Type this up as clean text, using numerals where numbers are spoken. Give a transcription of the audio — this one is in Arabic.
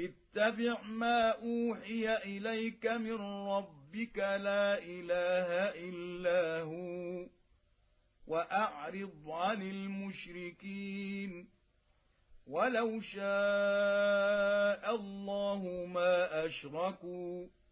اتبع ما أوحي إليك من ربك لا إله إلا هو وأعرض عن المشركين ولو شاء الله ما أشركوا